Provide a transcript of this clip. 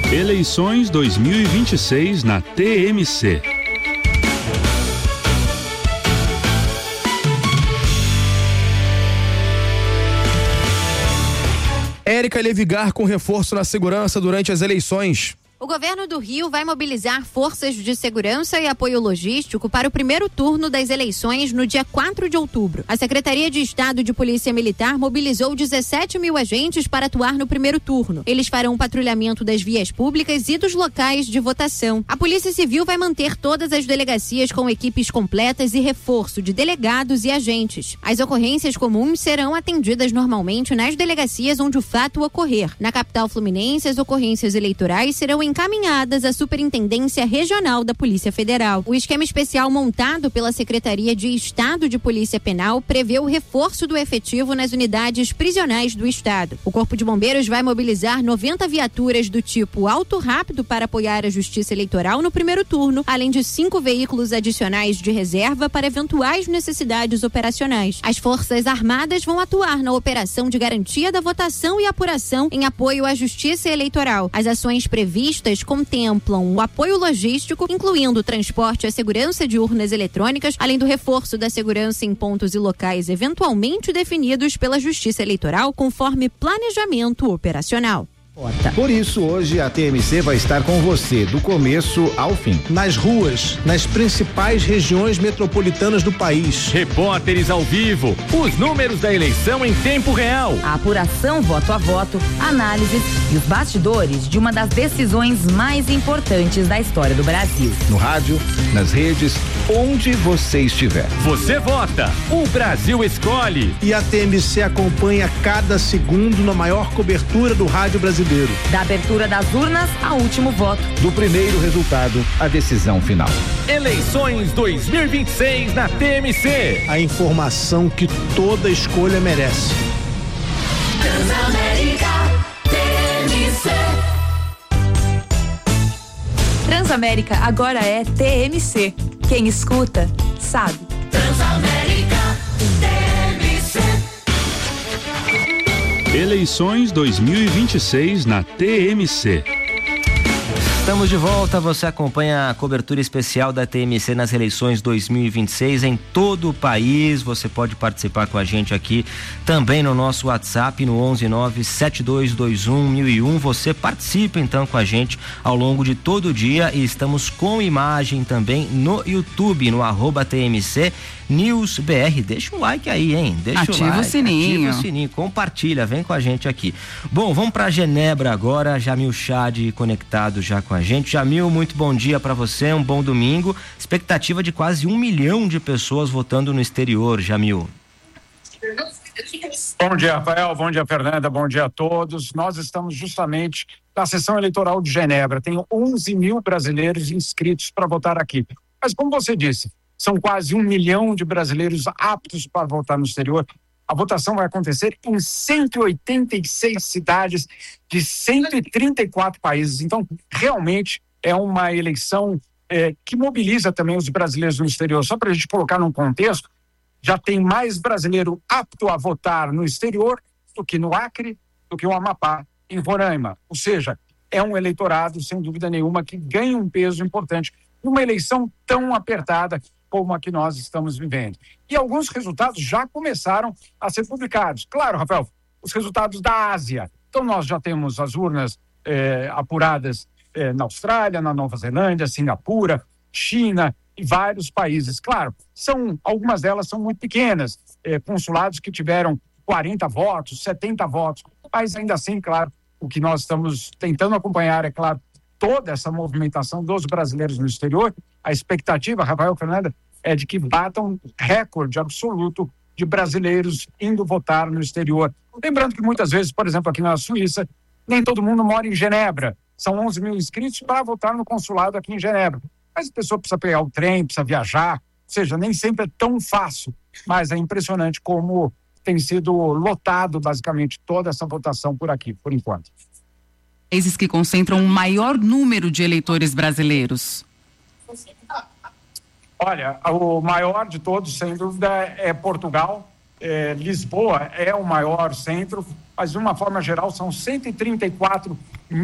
Eleições 2026 na TMC. Érica Levigar com reforço na segurança durante as eleições. O governo do Rio vai mobilizar forças de segurança e apoio logístico para o primeiro turno das eleições no dia 4 de outubro. A Secretaria de Estado de Polícia Militar mobilizou 17 mil agentes para atuar no primeiro turno. Eles farão patrulhamento das vias públicas e dos locais de votação. A Polícia Civil vai manter todas as delegacias com equipes completas e reforço de delegados e agentes. As ocorrências comuns serão atendidas normalmente nas delegacias onde o fato ocorrer. Na capital fluminense, as ocorrências eleitorais serão encaminhadas à Superintendência Regional da Polícia Federal. O esquema especial montado pela Secretaria de Estado de Polícia Penal prevê o reforço do efetivo nas unidades prisionais do Estado. O Corpo de Bombeiros vai mobilizar 90 viaturas do tipo auto rápido para apoiar a Justiça Eleitoral no primeiro turno, além de 5 veículos adicionais de reserva para eventuais necessidades operacionais. As Forças Armadas vão atuar na operação de garantia da votação e apuração em apoio à Justiça Eleitoral. As ações previstas contemplam o apoio logístico, incluindo o transporte e a segurança de urnas eletrônicas, além do reforço da segurança em pontos e locais eventualmente definidos pela Justiça Eleitoral conforme planejamento operacional. Por isso, hoje a TMC vai estar com você do começo ao fim. Nas ruas, nas principais regiões metropolitanas do país. Repórteres ao vivo, os números da eleição em tempo real. A apuração voto a voto, análises e os bastidores de uma das decisões mais importantes da história do Brasil. No rádio, nas redes, onde você estiver. Você vota, o Brasil escolhe. E a TMC acompanha cada segundo na maior cobertura do rádio brasileiro. Da abertura das urnas ao último voto. Do primeiro resultado à decisão final. Eleições 2026 na TMC. A informação que toda escolha merece. Transamérica TMC. Transamérica agora é TMC. Quem escuta, sabe. Transamérica TMC. Eleições 2026 na TMC. Estamos de volta, você acompanha a cobertura especial da TMC nas eleições 2026 em todo o país. Você pode participar com a gente aqui também no nosso WhatsApp no 11972211001. Você participa então com a gente ao longo de todo o dia e estamos com imagem também no YouTube, no @TMC News BR. Deixa um like aí, hein? Ativa o sininho. Ativa o sininho, compartilha, vem com a gente aqui. Bom, vamos para Genebra agora. Jamil Chad conectado já com a gente. Jamil, muito bom dia para você, um bom domingo. Expectativa de quase 1 milhão de pessoas votando no exterior, Jamil. Bom dia, Rafael, bom dia, Fernanda, bom dia a todos. Nós estamos justamente na sessão eleitoral de Genebra. Tem 11 mil brasileiros inscritos para votar aqui. Mas como você disse, são quase 1 milhão de brasileiros aptos para votar no exterior. A votação vai acontecer em 186 cidades de 134 países. Então, realmente é uma eleição que mobiliza também os brasileiros no exterior. Só para a gente colocar num contexto, já tem mais brasileiro apto a votar no exterior do que no Acre, do que o Amapá, em Roraima. Ou seja, é um eleitorado, sem dúvida nenhuma, que ganha um peso importante numa eleição tão apertada como a que nós estamos vivendo. E alguns resultados já começaram a ser publicados. Claro, Rafael, os resultados da Ásia. Então nós já temos as urnas apuradas na Austrália, na Nova Zelândia, Singapura, China e vários países. Claro, algumas delas são muito pequenas, consulados que tiveram 40 votos, 70 votos, mas ainda assim, claro, o que nós estamos tentando acompanhar, é claro, toda essa movimentação dos brasileiros no exterior. A expectativa, Rafael, Fernanda, é de que batam recorde absoluto de brasileiros indo votar no exterior. Lembrando que muitas vezes, por exemplo, aqui na Suíça, nem todo mundo mora em Genebra. São 11 mil inscritos para votar no consulado aqui em Genebra. Mas a pessoa precisa pegar o trem, precisa viajar, ou seja, nem sempre é tão fácil. Mas é impressionante como tem sido lotado, basicamente, toda essa votação por aqui, por enquanto. Países que concentram o maior número de eleitores brasileiros. Olha, o maior de todos, sem dúvida, é Portugal. Lisboa é o maior centro, mas de uma forma geral são 134